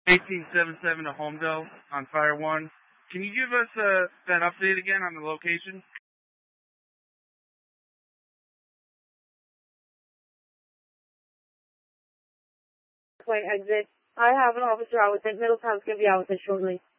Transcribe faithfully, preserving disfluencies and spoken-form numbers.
eighteen seventy-seven to Homedale on Fire One. Can you give us uh, that update again on the location? Point exit. I have an officer out with it. Middletown's going to be out with it shortly.